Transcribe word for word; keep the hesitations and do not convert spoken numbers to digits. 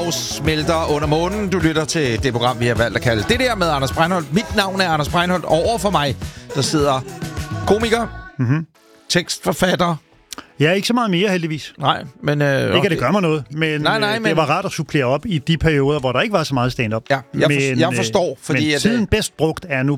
Forgårs smelter under månen. Du lytter til det program, vi har valgt at kalde det der med Anders Breinholt. Mit navn er Anders Breinholt, og over for mig, der sidder komiker, mm-hmm. tekstforfatter. Ja, ikke så meget mere, heldigvis. Nej, men... Øh, ikke, at det gør mig noget, men, nej, nej, øh, men det var rart at supplere op i de perioder, hvor der ikke var så meget stand-up. Ja, jeg, for, men, jeg forstår, fordi... Men at, tiden bedst brugt er nu